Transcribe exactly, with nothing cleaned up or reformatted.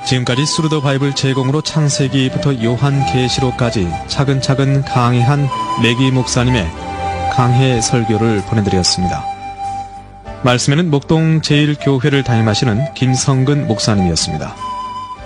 지금까지 스루더 바이블 제공으로 창세기부터 요한계시록까지 차근차근 강해한 매기 목사님의 강해 설교를 보내드렸습니다. 말씀에는 목동 제일교회를 담임하시는 김성근 목사님이었습니다.